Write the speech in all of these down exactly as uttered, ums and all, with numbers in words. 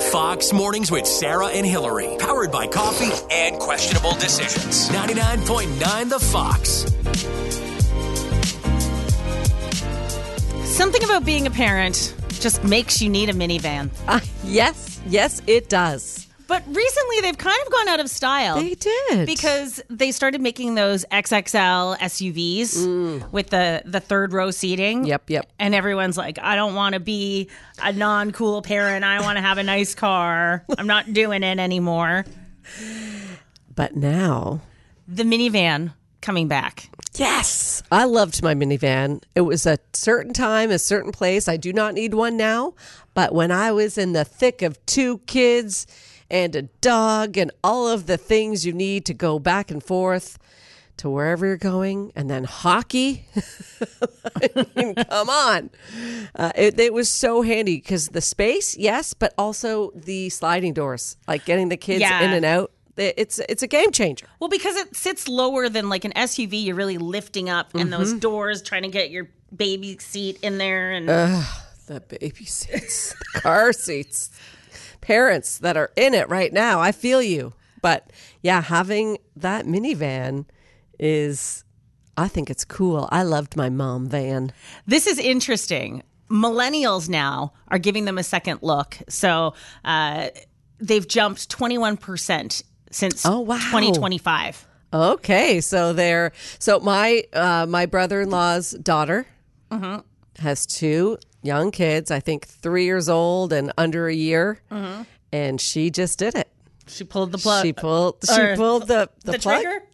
Fox Mornings with Sarah and Hillary. Powered by coffee and questionable decisions. ninety-nine point nine The Fox. Something about being a parent just makes you need a minivan. Uh, yes, yes, it does. But recently, they've kind of gone out of style. They did. Because they started making those X X L S U Vs mm. with the, the third row seating. Yep, yep. And everyone's like, I don't want to be a non-cool parent. I want to have a nice car. I'm not doing it anymore. But now... the minivan coming back. Yes. I loved my minivan. It was a certain time, a certain place. I do not need one now. But when I was in the thick of two kids... and a dog and all of the things you need to go back and forth to wherever you're going. And then hockey. I mean, come on. Uh, it, it was so handy because the space, yes, but also the sliding doors, like getting the kids yeah. in and out. It's it's a game changer. Well, because it sits lower than like an S U V, you're really lifting up and mm-hmm. those doors, trying to get your baby seat in there. And uh, the baby seats, the car seats. Parents that are in it right now, I feel you. But yeah, having that minivan is, I think it's cool. I loved my mom van. This is interesting. Millennials now are giving them a second look. So uh, they've jumped twenty-one percent since oh, wow. twenty twenty-five. Okay, so they're so my uh, my brother-in-law's daughter mm-hmm. has two young kids, I think three years old and under a year, mm-hmm. and she just did it. She pulled the plug. She pulled. She or pulled the the, the plug? trigger.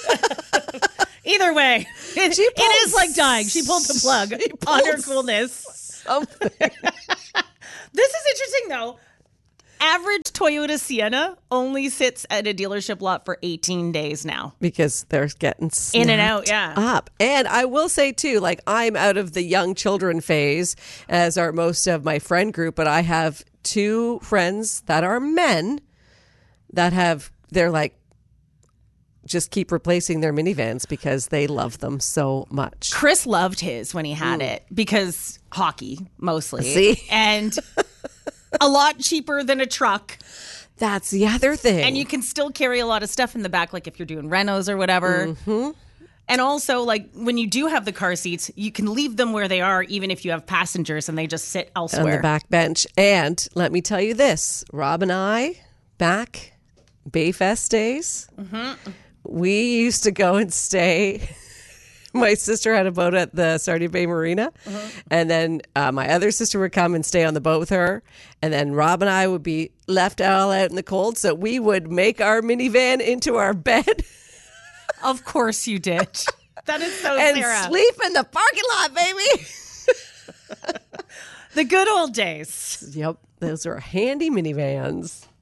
Either way, it, she pulled, it is like dying. She pulled the plug on her coolness. Something. This is interesting, though. Average Toyota Sienna only sits at a dealership lot for eighteen days now. Because they're getting in and out, yeah. up. And I will say, too, like I'm out of the young children phase, as are most of my friend group, but I have two friends that are men that have, they're like, just keep replacing their minivans because they love them so much. Chris loved his when he had mm. it because hockey, mostly. See? And... a lot cheaper than a truck. That's the other thing. And you can still carry a lot of stuff in the back, like if you're doing renos or whatever. Mm-hmm. And also, like, when you do have the car seats, you can leave them where they are, even if you have passengers and they just sit elsewhere. On the back bench. And let me tell you this, Rob and I, back Bayfest days, mm-hmm. we used to go and stay... My sister had a boat at the Sarnia Bay Marina, uh-huh. and then uh, my other sister would come and stay on the boat with her, and then Rob and I would be left all out in the cold, so we would make our minivan into our bed. Of course you did. That is so and Sarah. And sleep in the parking lot, baby. The good old days. Yep, those are handy minivans.